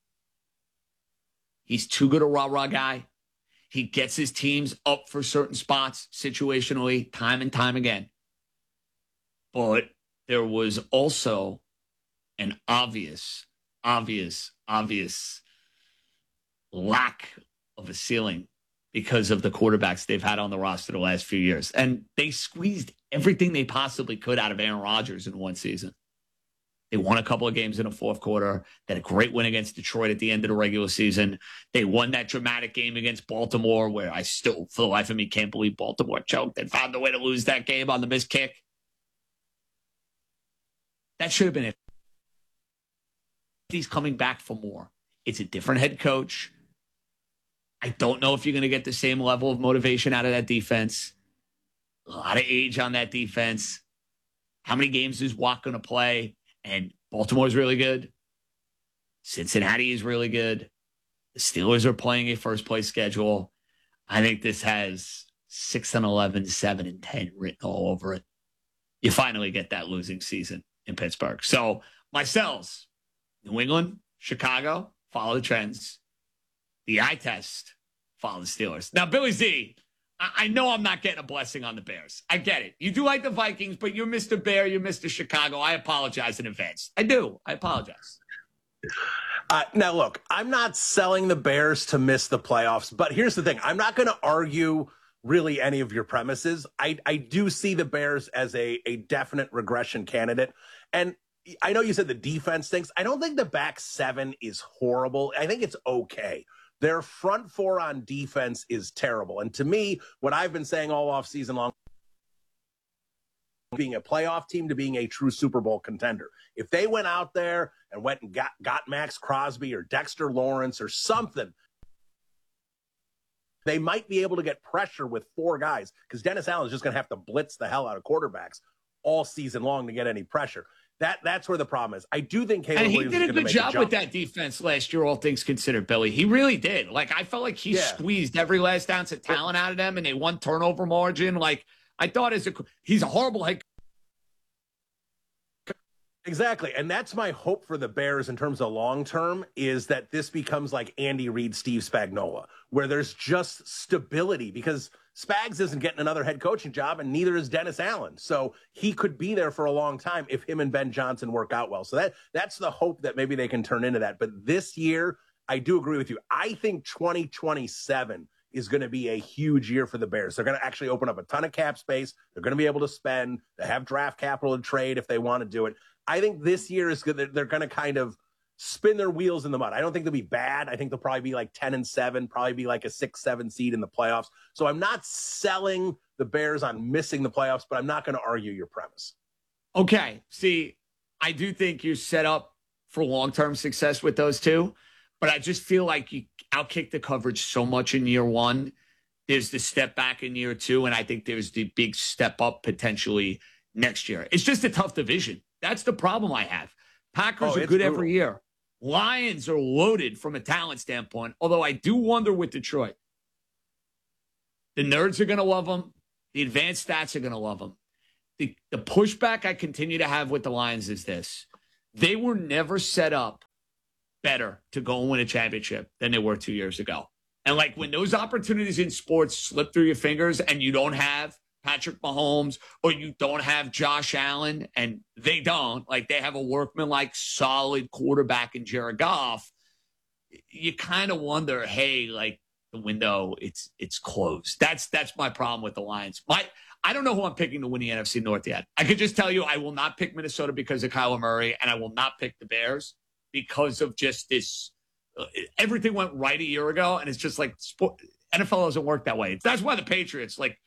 He's too good a rah-rah guy. He gets his teams up for certain spots situationally, time and time again. But there was also an obvious, obvious, obvious lack of a ceiling because of the quarterbacks they've had on the roster the last few years. And they squeezed everything they possibly could out of Aaron Rodgers in one season. They won a couple of games in the fourth quarter. They had a great win against Detroit at the end of the regular season. They won that dramatic game against Baltimore, where I still, for the life of me, can't believe Baltimore choked and found a way to lose that game on the missed kick. That should have been it. He's coming back for more. It's a different head coach. I don't know if you're going to get the same level of motivation out of that defense. A lot of age on that defense. How many games is Watt going to play? And Baltimore's really good. Cincinnati is really good. The Steelers are playing a first-place schedule. I think this has six and eleven, seven and ten written all over it. You finally get that losing season in Pittsburgh. So, my sells, New England, Chicago, follow the trends. The eye test, follow the Steelers. Now, Billy Z, I, I know I'm not getting a blessing on the Bears. I get it. You do like the Vikings, but you're Mister Bear, you're Mister Chicago. I apologize in advance. I do. I apologize. Uh, now, look, I'm not selling the Bears to miss the playoffs, but here's the thing. I'm not going to argue really any of your premises. I, I do see the Bears as a, a definite regression candidate. And I know you said the defense stinks. I don't think the back seven is horrible. I think it's okay. Their front four on defense is terrible. And to me, what I've been saying all offseason long, being a playoff team to being a true Super Bowl contender. If they went out there and went and got, got Max Crosby or Dexter Lawrence or something, they might be able to get pressure with four guys, because Dennis Allen is just going to have to blitz the hell out of quarterbacks all season long to get any pressure. That That's where the problem is. I do think Caleb and he Williams did a good job a with that defense last year, all things considered, Billy. He really did. Like, I felt like he yeah. squeezed every last ounce of talent out of them, and they won turnover margin. Like, I thought as a he's a horrible head. Exactly. And that's my hope for the Bears in terms of long term, is that this becomes like Andy Reid, Steve Spagnuolo, where there's just stability, because Spags isn't getting another head coaching job, and neither is Dennis Allen. So he could be there for a long time if him and Ben Johnson work out well. So that that's the hope that maybe they can turn into that. But this year, I do agree with you. I think twenty twenty-seven is going to be a huge year for the Bears. They're going to actually open up a ton of cap space. They're going to be able to spend. They have draft capital to trade if they want to do it. I think this year is good. They're going to kind of spin their wheels in the mud. I don't think they'll be bad. I think they'll probably be like ten and seven, probably be like a six, seven seed in the playoffs. So I'm not selling the Bears on missing the playoffs, but I'm not going to argue your premise. Okay. See, I do think you're set up for long-term success with those two, but I just feel like you outkick the coverage so much in year one. There's the step back in year two, and I think there's the big step up potentially next year. It's just a tough division. That's the problem I have. Packers Oh, are it's good brutal. every year. Lions are loaded from a talent standpoint, although I do wonder with Detroit. The nerds are going to love them. The advanced stats are going to love them. The, the pushback I continue to have with the Lions is this. They were never set up better to go and win a championship than they were two years ago. And like when those opportunities in sports slip through your fingers and you don't have Patrick Mahomes or you don't have Josh Allen, and they don't, like they have a workman-like solid quarterback in Jared Goff, you kind of wonder, hey, like the window, it's it's closed. That's that's my problem with the Lions. My I don't know who I'm picking to win the N F C North yet. I could just tell you I will not pick Minnesota because of Kyler Murray, and I will not pick the Bears because of just this. Uh, everything went right a year ago, and it's just like sport, N F L doesn't work that way. That's why the Patriots, like,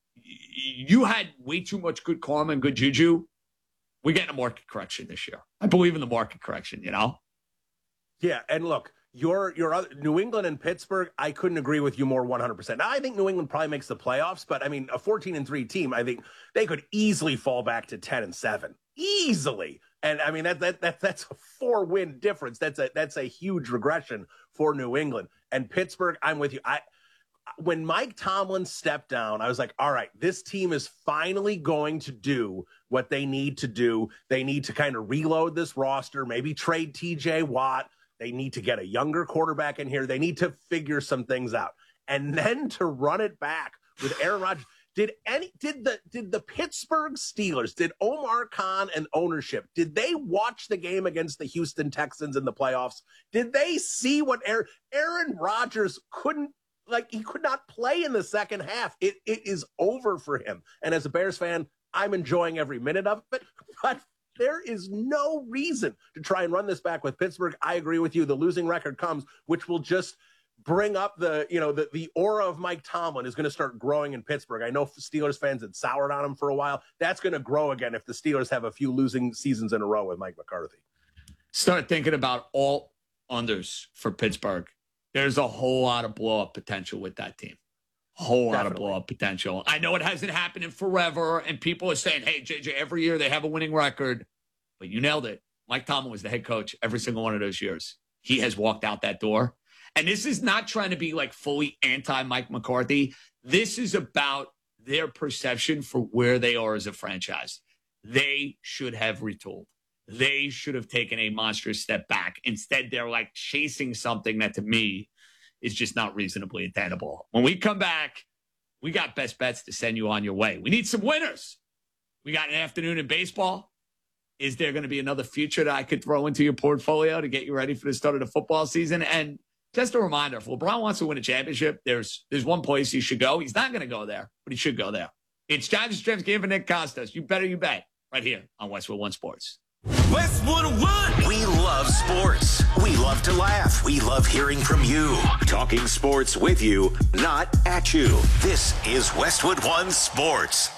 you had way too much good karma and good juju. We're getting a market correction this year. I believe in the market correction, you know? Yeah, and look, your your other, New England and Pittsburgh, I couldn't agree with you more one hundred percent. Now, I think New England probably makes the playoffs, but I mean, a fourteen and three team, I think they could easily fall back to ten and seven. Easily. And I mean, that that, that that's a four-win difference. That's a that's a huge regression for New England. And Pittsburgh, I'm with you. I When Mike Tomlin stepped down, I was like, all right, this team is finally going to do what they need to do. They need to kind of reload this roster, maybe trade T J Watt. They need to get a younger quarterback in here. They need to figure some things out. And then to run it back with Aaron Rodgers. Did any did the did the Pittsburgh Steelers, did Omar Khan and ownership, did they watch the game against the Houston Texans in the playoffs? Did they see what Aaron, Aaron Rodgers couldn't, like, he could not play in the second half? It it is over for him. And as a Bears fan, I'm enjoying every minute of it, but there is no reason to try and run this back with Pittsburgh. I agree with you. The losing record comes, which will just bring up the, you know, the, the aura of Mike Tomlin is going to start growing in Pittsburgh. I know Steelers fans had soured on him for a while. That's going to grow again if the Steelers have a few losing seasons in a row with Mike McCarthy. Start thinking about all unders for Pittsburgh. There's a whole lot of blow-up potential with that team. Whole lot Definitely. of blow-up potential. I know it hasn't happened in forever, and people are saying, hey, J J, every year they have a winning record. But you nailed it. Mike Tomlin was the head coach every single one of those years. He has walked out that door. And this is not trying to be like fully anti-Mike McCarthy. This is about their perception for where they are as a franchise. They should have retooled. They should have taken a monstrous step back. Instead, they're like chasing something that to me is just not reasonably attainable. When we come back, we got best bets to send you on your way. We need some winners. We got an afternoon in baseball. Is there going to be another future that I could throw into your portfolio to get you ready for the start of the football season? And just a reminder, if LeBron wants to win a championship, there's there's one place he should go. He's not going to go there, but he should go there. It's John Jastremski and Nick Costas. You better you bet right here on Westwood One Sports. Westwood One. We love sports. We love to laugh. We love hearing from you. Talking sports with you, not at you. This is Westwood One Sports.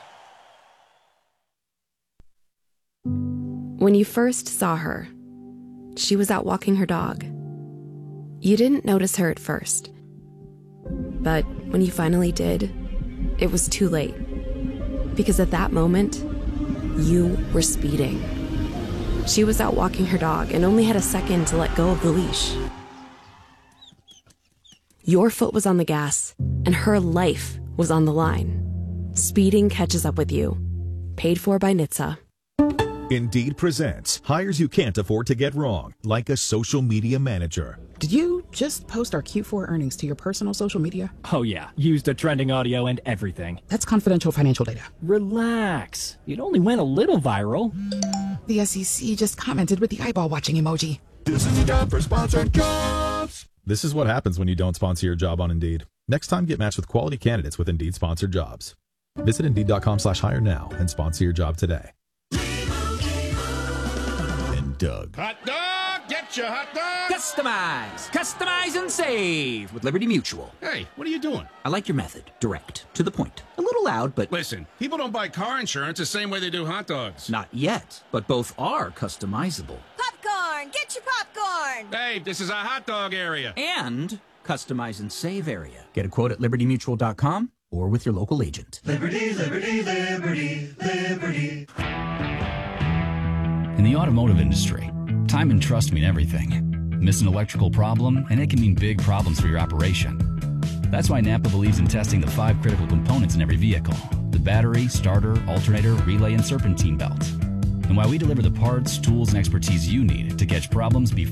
When you first saw her, she was out walking her dog. You didn't notice her at first. But when you finally did, it was too late. Because at that moment, you were speeding. She was out walking her dog and only had a second to let go of the leash. Your foot was on the gas, and her life was on the line. Speeding catches up with you. Paid for by N H T S A. Indeed presents hires you can't afford to get wrong, like a social media manager. Did you just post our Q four earnings to your personal social media? Oh yeah, used the trending audio and everything. That's confidential financial data. Relax. It only went a little viral. The S E C just commented with the eyeball watching emoji. This is the job for sponsored jobs. This is what happens when you don't sponsor your job on Indeed. Next time, get matched with quality candidates with Indeed sponsored jobs. Visit Indeed.com slash hire now and sponsor your job today. And Doug. Hot dog Get your hot dog! Customize! Customize and save with Liberty Mutual. Hey, what are you doing? I like your method. Direct. To the point. A little loud, but... Listen, people don't buy car insurance the same way they do hot dogs. Not yet, but both are customizable. Popcorn! Get your popcorn! Hey, this is a hot dog area. And customize and save area. Get a quote at liberty mutual dot com or with your local agent. Liberty, liberty, liberty, liberty. In the automotive industry, time and trust mean everything. Miss an electrical problem, and it can mean big problems for your operation. That's why Napa believes in testing the five critical components in every vehicle: the battery, starter, alternator, relay, and serpentine belt. And why we deliver the parts, tools, and expertise you need to catch problems before